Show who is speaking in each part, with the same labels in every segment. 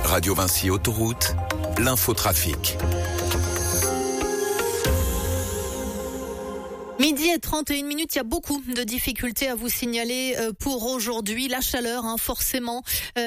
Speaker 1: Radio Vinci Autoroute, l'infotrafic.
Speaker 2: Midi et 31 minutes, il y a beaucoup de difficultés à vous signaler pour aujourd'hui. La chaleur, forcément,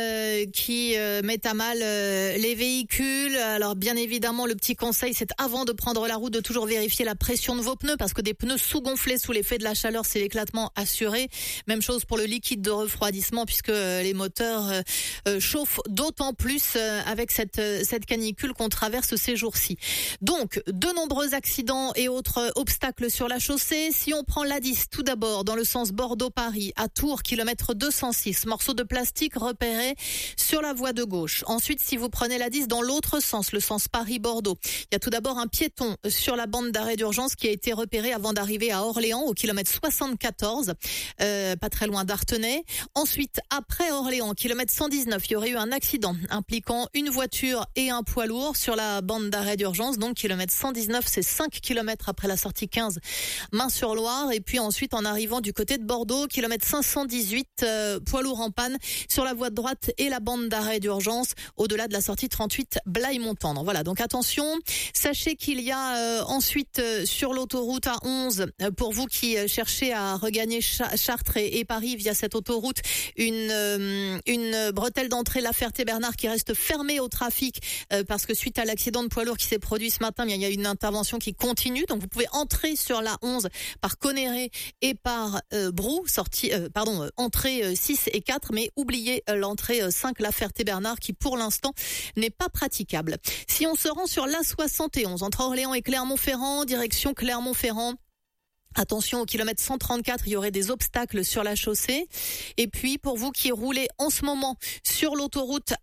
Speaker 2: qui met à mal les véhicules. Alors bien évidemment, le petit conseil, c'est avant de prendre la route de toujours vérifier la pression de vos pneus, parce que des pneus sous-gonflés sous l'effet de la chaleur, c'est l'éclatement assuré. Même chose pour le liquide de refroidissement, puisque les moteurs chauffent d'autant plus avec cette canicule qu'on traverse ces jours-ci. Donc, de nombreux accidents et autres obstacles sur la chaussée. Si on prend l'A10 tout d'abord dans le sens Bordeaux-Paris, à Tours, kilomètre 206, morceau de plastique repéré sur la voie de gauche. Ensuite, si vous prenez l'A10 dans l'autre sens, le sens Paris-Bordeaux, il y a tout d'abord un piéton sur la bande d'arrêt d'urgence qui a été repéré avant d'arriver à Orléans, au kilomètre 74, pas très loin d'Artenay. Ensuite, après Orléans, kilomètre 119, il y aurait eu un accident impliquant une voiture et un poids lourd sur la bande d'arrêt d'urgence. Donc, kilomètre 119, c'est 5 kilomètres après la sortie 15. Main-sur-Loire, et puis ensuite en arrivant du côté de Bordeaux, kilomètre 518, poids lourd en panne sur la voie de droite et la bande d'arrêt d'urgence au-delà de la sortie 38 Blaye-Montendre. Voilà, donc attention, sachez qu'il y a ensuite sur l'autoroute A11, pour vous qui cherchez à regagner Chartres et Paris via cette autoroute, une bretelle d'entrée La Ferté-Bernard qui reste fermée au trafic parce que suite à l'accident de poids lourd qui s'est produit ce matin, il y a une intervention qui continue, donc vous pouvez entrer sur la 11 par Conneré et par Brou, entrée 6 et 4, mais oubliez l'entrée 5 La Ferté-Bernard qui pour l'instant n'est pas praticable. Si on se rend sur l'A71 entre Orléans et Clermont-Ferrand, direction Clermont-Ferrand, attention, au kilomètre 134, il y aurait des obstacles sur la chaussée. Et puis, pour vous qui roulez en ce moment sur l'autoroute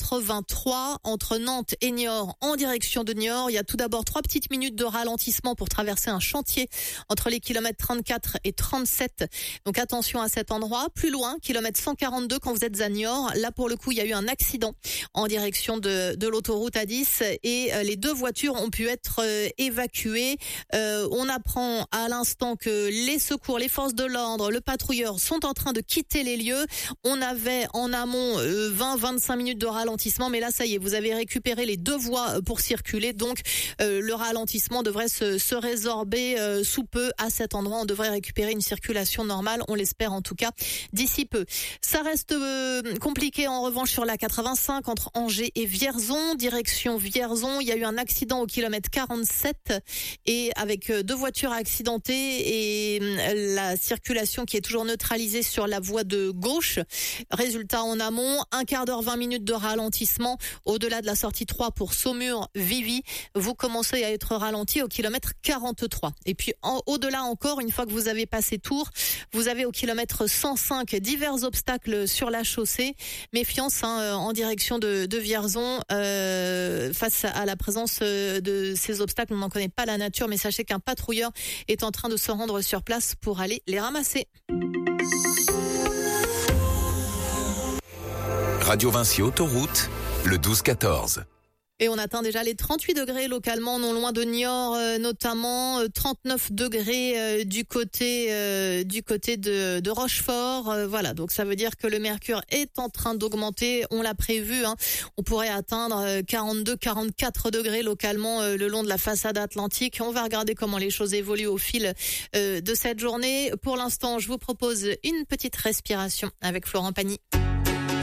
Speaker 2: A83 entre Nantes et Niort en direction de Niort, il y a tout d'abord 3 petites minutes de ralentissement pour traverser un chantier entre les kilomètres 34 et 37. Donc attention à cet endroit. Plus loin, kilomètre 142 quand vous êtes à Niort. Là, pour le coup, il y a eu un accident en direction de l'autoroute A10 et les deux voitures ont pu être évacuées. On apprend à l'instant que les secours, les forces de l'ordre, le patrouilleur sont en train de quitter les lieux. On avait en amont 20-25 minutes de ralentissement, mais là ça y est, vous avez récupéré les deux voies pour circuler, donc le ralentissement devrait se résorber sous peu à cet endroit. On devrait récupérer une circulation normale, on l'espère en tout cas d'ici peu. Ça reste compliqué en revanche sur la 85 entre Angers et Vierzon, direction Vierzon. Il y a eu un accident au kilomètre 47 et avec deux voitures accidentées et la circulation qui est toujours neutralisée sur la voie de gauche. Résultat en amont, 15h 20 minutes de ralentissement au-delà de la sortie 3 pour Saumur-Vivy. Vous commencez à être ralenti au kilomètre 43. Et puis au-delà encore, une fois que vous avez passé Tours, vous avez au kilomètre 105 divers obstacles sur la chaussée. Méfiance en direction de Vierzon face à la présence de ces obstacles. On n'en connaît pas la nature, mais sachez qu'un patrouilleur est en train de se rendre sur place pour aller les ramasser.
Speaker 1: Radio Vinci Autoroute, le 12-14.
Speaker 2: Et on atteint déjà les 38 degrés localement, non loin de Niort, notamment 39 degrés du côté de Rochefort. Voilà, donc ça veut dire que le mercure est en train d'augmenter. On l'a prévu. On pourrait atteindre 42-44 degrés localement le long de la façade atlantique. On va regarder comment les choses évoluent au fil de cette journée. Pour l'instant, je vous propose une petite respiration avec Florent Pagny.